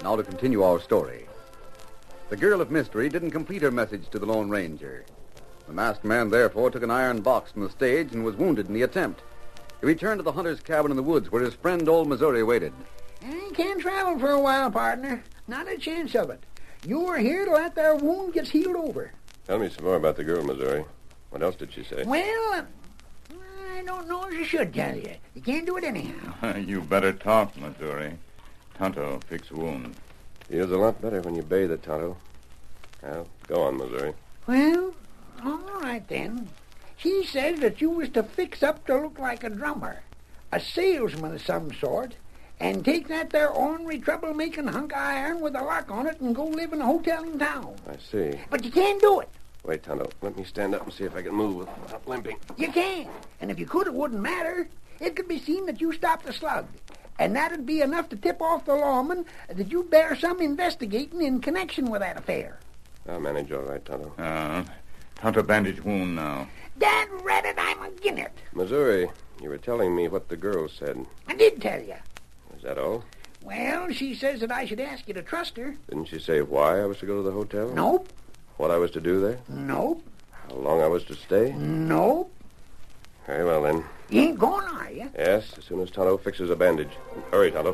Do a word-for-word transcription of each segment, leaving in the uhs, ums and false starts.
Now to continue our story. The girl of mystery didn't complete her message to the Lone Ranger. The masked man, therefore, took an iron box from the stage and was wounded in the attempt. He returned to the hunter's cabin in the woods where his friend, old Missouri, waited. I can't travel for a while, partner. Not a chance of it. You are here to let their wound gets healed over. Tell me some more about the girl, Missouri. What else did she say? Well, uh, I don't know as I should tell you. You can't do it anyhow. You better talk, Missouri. Tonto, fix wound. Feels a lot better when you bathe it, Tonto. Well, go on, Missouri. Well, all right then. She says that you was to fix up to look like a drummer, a salesman of some sort, and take that there ornery trouble-making hunk of iron with a lock on it and go live in a hotel in town. I see. But you can't do it. Wait, Tonto. Let me stand up and see if I can move without limping. You can't. And if you could, it wouldn't matter. It could be seen that you stopped the slug. And that'd be enough to tip off the lawman that you bear some investigating in connection with that affair. I'll manage all right, Tonto. Uh, Tonto bandage wound now. Dad read it, I'm agin it. Missouri, you were telling me what the girl said. I did tell you. Is that all? Well, she says that I should ask you to trust her. Didn't she say why I was to go to the hotel? Nope. What I was to do there? Nope. How long I was to stay? Nope. Very well, then. You ain't going, are you? Yes, as soon as Tonto fixes a bandage. Hurry, Tonto.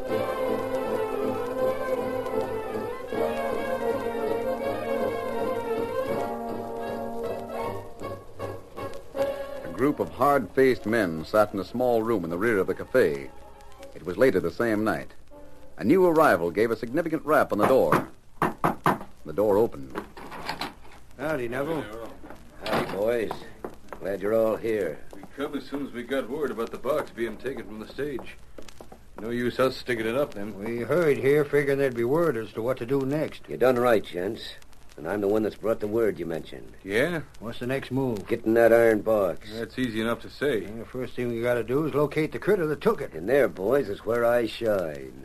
A group of hard-faced men sat in a small room in the rear of the cafe. It was later the same night. A new arrival gave a significant rap on the door. The door opened. Howdy, Neville. Howdy, boys. Glad you're all here. We come as soon as we got word about the box being taken from the stage. No use us sticking it up, then. We hurried here figuring there'd be word as to what to do next. You done right, gents. And I'm the one that's brought the word you mentioned. Yeah? What's the next move? Getting that iron box. That's easy enough to say. The first thing we gotta do is locate the critter that took it. And there, boys, is where I shine.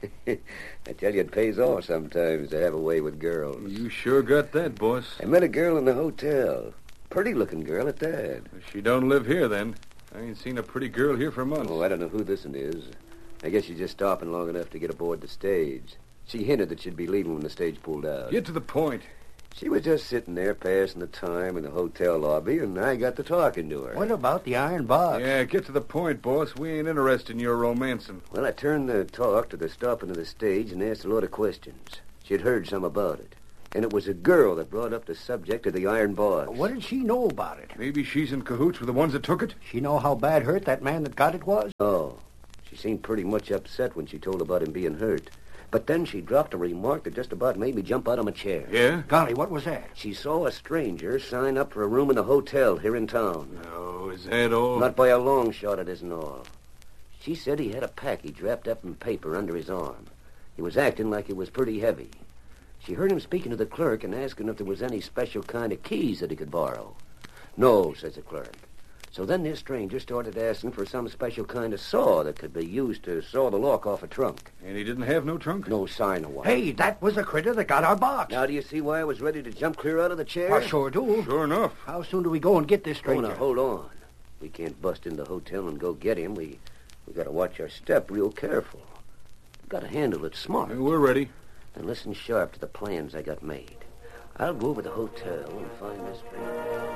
I tell you, it pays off sometimes to have a way with girls. You sure got that, boss. I met a girl in the hotel. Pretty-looking girl at that. She don't live here, then. I ain't seen a pretty girl here for months. Oh, I don't know who this one is. I guess she's just stopping long enough to get aboard the stage. She hinted that she'd be leaving when the stage pulled out. Get to the point. She was just sitting there passing the time in the hotel lobby, and I got to talking to her. What about the iron box? Yeah, get to the point, boss. We ain't interested in your romancing. Well, I turned the talk to the stopping of the stage and asked a lot of questions. She'd heard some about it. And it was a girl that brought up the subject of the iron box. What did she know about it? Maybe she's in cahoots with the ones that took it? She know how bad hurt that man that got it was? Oh, she seemed pretty much upset when she told about him being hurt. But then she dropped a remark that just about made me jump out of my chair. Yeah? Golly, what was that? She saw a stranger sign up for a room in the hotel here in town. No, is that all? Not by a long shot, it isn't all. She said he had a package wrapped up in paper under his arm. He was acting like it was pretty heavy. She heard him speaking to the clerk and asking if there was any special kind of keys that he could borrow. No, says the clerk. So then this stranger started asking for some special kind of saw that could be used to saw the lock off a trunk. And he didn't have no trunk? No sign of one. Hey, that was the critter that got our box. Now do you see why I was ready to jump clear out of the chair? I sure do. Sure enough. How soon do we go and get this Oh, stranger? now, hold on. We can't bust in the hotel and go get him. We we got to watch our step real careful. We got to handle it smart. Yeah, we're ready. And listen sharp to the plans I got made. I'll go over to the hotel and find this stranger.